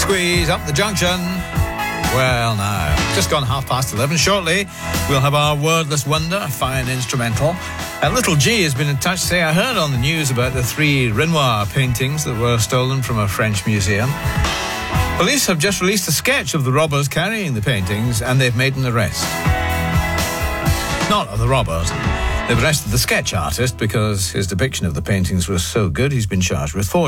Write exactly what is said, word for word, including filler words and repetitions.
Squeeze up the junction. Well, now, just gone half past eleven. Shortly, we'll have our Wordless Wonder, a fine instrumental. And Little G has been in touch to say, I heard on the news about the three Renoir paintings that were stolen from a French museum. Police have just released a sketch of the robbers carrying the paintings, and they've made an arrest. Not of the robbers. They've arrested the sketch artist because his depiction of the paintings was so good, he's been charged with forgery.